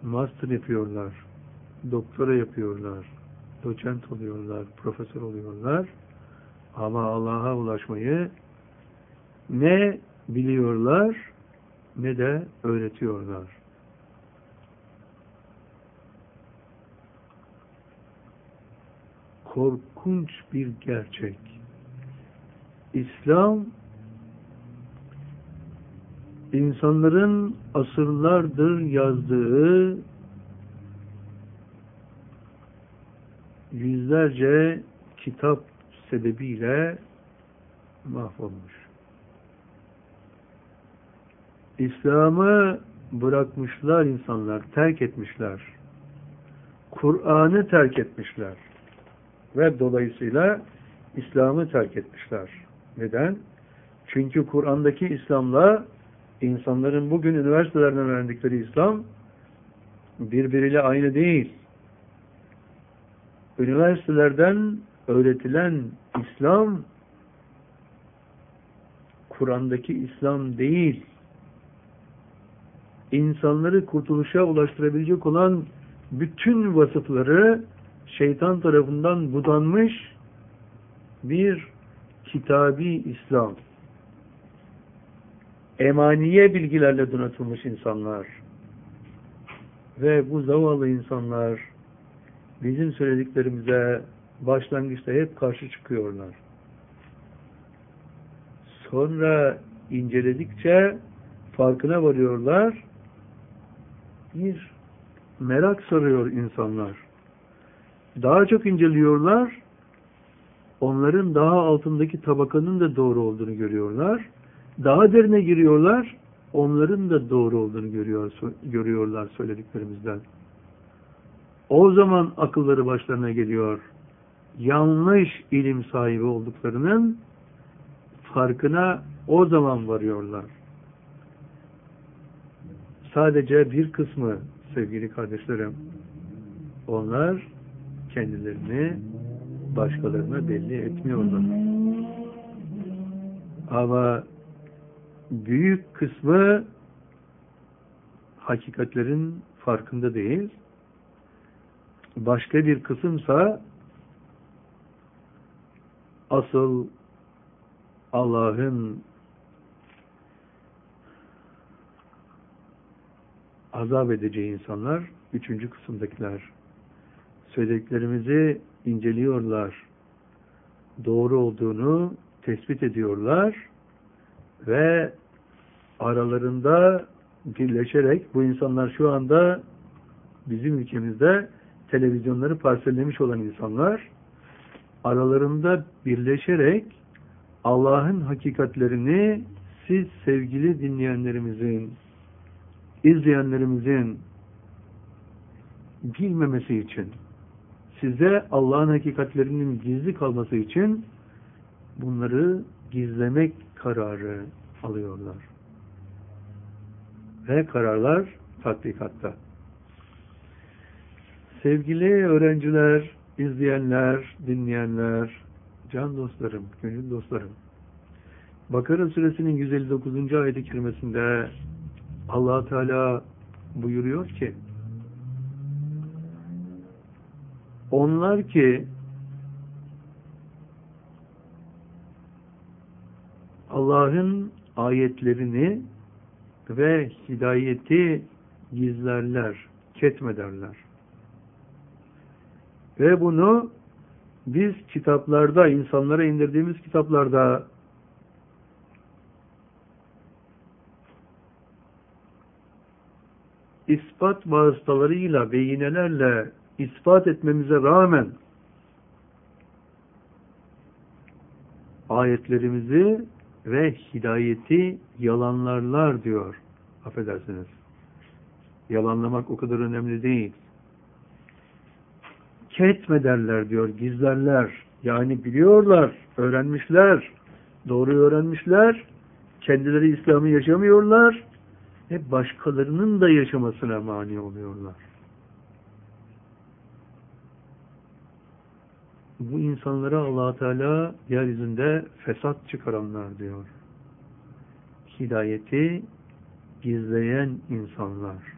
master yapıyorlar, doktora yapıyorlar, doçent oluyorlar, profesör oluyorlar. Ama Allah'a ulaşmayı ne biliyorlar ne de öğretiyorlar. Korkunç bir gerçek. İslam, insanların asırlardır yazdığı yüzlerce kitap sebebiyle mahvolmuş. İslam'ı bırakmışlar insanlar, terk etmişler. Kur'an'ı terk etmişler. Ve dolayısıyla İslam'ı terk etmişler. Neden? Çünkü Kur'an'daki İslam'la insanların bugün üniversitelerden öğrendikleri İslam birbiriyle aynı değil. Üniversitelerden öğretilen İslam Kur'an'daki İslam değil. İnsanları kurtuluşa ulaştırabilecek olan bütün vasıfları şeytan tarafından budanmış bir kitabi İslam. Emaniye bilgilerle donatılmış insanlar. Ve bu zavallı insanlar bizim söylediklerimize başlangıçta hep karşı çıkıyorlar. Sonra inceledikçe farkına varıyorlar. Bir merak sarıyor insanlar. Daha çok inceliyorlar. Onların daha altındaki tabakanın da doğru olduğunu görüyorlar. Daha derine giriyorlar. Onların da doğru olduğunu görüyorlar söylediklerimizden. O zaman akılları başlarına geliyor. Yanlış ilim sahibi olduklarının farkına o zaman varıyorlar. Sadece bir kısmı sevgili kardeşlerim, onlar kendilerini başkalarına belli etmiyorlar. Ama büyük kısmı hakikatlerin farkında değil. Başka bir kısımsa asıl Allah'ın azap edeceği insanlar, üçüncü kısımdakiler. Söylediklerimizi inceliyorlar. Doğru olduğunu tespit ediyorlar ve aralarında birleşerek, bu insanlar şu anda bizim ülkemizde televizyonları parsellemiş olan insanlar, aralarında birleşerek Allah'ın hakikatlerini siz sevgili dinleyenlerimizin, izleyenlerimizin bilmemesi için, size Allah'ın hakikatlerinin gizli kalması için bunları gizlemek kararı alıyorlar. Ve kararlar tatbikatta. Sevgili öğrenciler, izleyenler, dinleyenler, can dostlarım, gönül dostlarım. Bakara suresinin 159. ayet-i kerimesinde Allah Teala buyuruyor ki, onlar ki Allah'ın ayetlerini ve hidayeti gizlerler, ketmederler. Ve bunu biz kitaplarda, insanlara indirdiğimiz kitaplarda ispat vasıtalarıyla, beyinelerle ispat etmemize rağmen ayetlerimizi ve hidayeti yalanlarlar diyor. Affedersiniz. Yalanlamak o kadar önemli değil. Ketmederler diyor, gizlerler. Yani biliyorlar, öğrenmişler, doğruyu öğrenmişler, kendileri İslam'ı yaşamıyorlar ve başkalarının da yaşamasına mani oluyorlar. Bu insanlara Allah Teala yeryüzünde fesat çıkaranlar diyor. Hidayeti gizleyen insanlar.